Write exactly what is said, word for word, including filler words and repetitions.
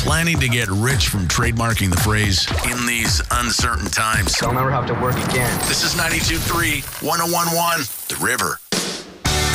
planning to get rich from trademarking the phrase, in these uncertain times. I'll never have to work again. This is ninety-two point three, one oh one point one, The River.